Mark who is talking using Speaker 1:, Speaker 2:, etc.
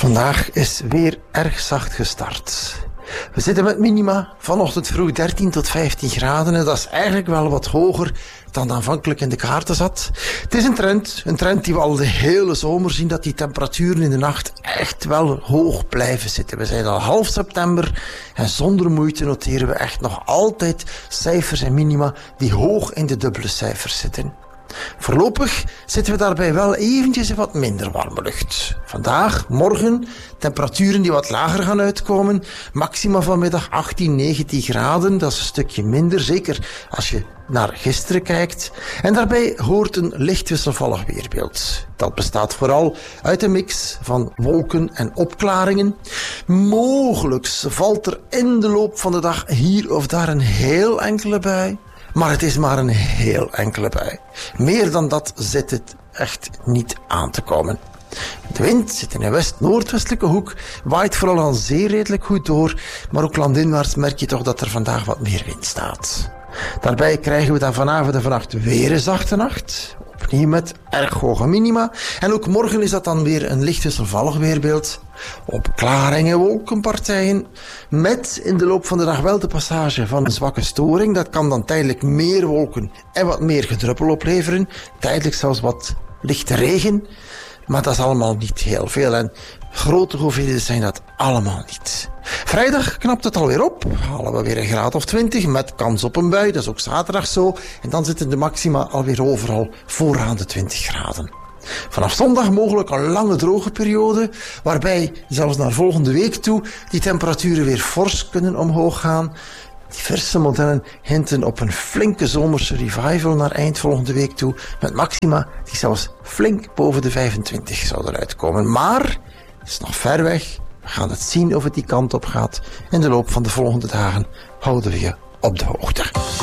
Speaker 1: Vandaag is weer erg zacht gestart. We zitten met minima vanochtend vroeg 13 tot 15 graden en dat is eigenlijk wel wat hoger dan aanvankelijk in de kaarten zat. Het is een trend die we al de hele zomer zien, dat die temperaturen in de nacht echt wel hoog blijven zitten. We zijn al half september en zonder moeite noteren we echt nog altijd cijfers en minima die hoog in de dubbele cijfers zitten. Voorlopig zitten we daarbij wel eventjes in wat minder warme lucht. Vandaag, morgen, temperaturen die wat lager gaan uitkomen. Maxima vanmiddag 18, 19 graden, dat is een stukje minder, zeker als je naar gisteren kijkt. En daarbij hoort een licht wisselvallig weerbeeld. Dat bestaat vooral uit een mix van wolken en opklaringen. Mogelijk valt er in de loop van de dag hier of daar een heel enkele bui. Maar het is maar een heel enkele bui. Meer dan dat zit het echt niet aan te komen. De wind zit in een west-noordwestelijke hoek, waait vooral aan zee redelijk goed door, maar ook landinwaarts merk je toch dat er vandaag wat meer wind staat. Daarbij krijgen we dan vanavond en vannacht weer een zachte nacht. Opnieuw met erg hoge minima. En ook morgen is dat dan weer een licht wisselvallig weerbeeld. Opklaringen, wolkenpartijen. Met in de loop van de dag wel de passage van een zwakke storing. Dat kan dan tijdelijk meer wolken en wat meer gedruppel opleveren. Tijdelijk zelfs wat lichte regen. Maar dat is allemaal niet heel veel. En grote hoeveelheden zijn dat allemaal niet. Vrijdag knapt het alweer op. Halen we weer een graad of 20 met kans op een bui. Dat is ook zaterdag zo. En dan zitten de maxima alweer overal vooraan de 20 graden. Vanaf zondag mogelijk een lange droge periode, waarbij zelfs naar volgende week toe die temperaturen weer fors kunnen omhoog gaan. Diverse modellen hinten op een flinke zomerse revival naar eind volgende week toe, met maxima die zelfs flink boven de 25 zouden uitkomen. Maar het is nog ver weg. We gaan het zien of het die kant op gaat. In de loop van de volgende dagen houden we je op de hoogte.